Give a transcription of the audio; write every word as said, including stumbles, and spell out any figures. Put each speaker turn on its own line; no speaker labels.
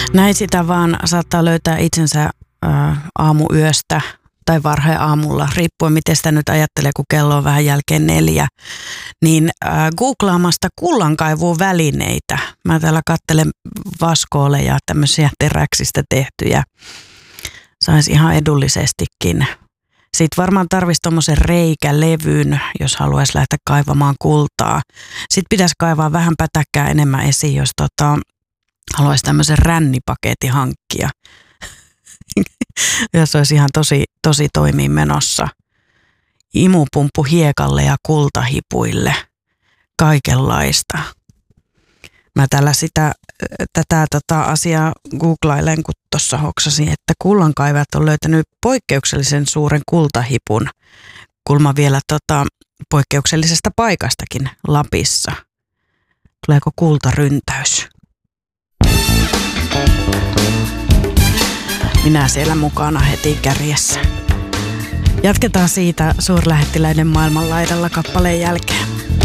Näin sitä vaan saattaa löytää itsensä ä, aamuyöstä tai varhain aamulla, riippuen miten sitä nyt ajattelee, kun kello on vähän jälkeen neljä, niin ä, googlaamasta kullankaivuun välineitä. Mä täällä katselen vaskooleja, tämmöisiä teräksistä tehtyjä. Saisi ihan edullisestikin. Sitten varmaan tarvitsisi tommosen reikälevyyn, jos haluaisi lähteä kaivamaan kultaa. Sitten pitäisi kaivaa vähän pätäkkää enemmän esiin, jos tota, haluaisi tämmöisen rännipaketin hankkia. Jos olisi ihan tosi, tosi toimiin menossa. Imupumppu hiekalle ja kultahipuille. Kaikenlaista. Mä täällä sitä, tätä tota asiaa googlailen, kun tuossa hoksasin, että kullankaivajat on löytänyt poikkeuksellisen suuren kultahipun. Kulma vielä tota, poikkeuksellisesta paikastakin Lapissa. Tuleeko kultaryntäys? Minä siellä mukana heti kärjessä. Jatketaan siitä suurlähettiläiden maailmanlaidalla kappaleen jälkeen.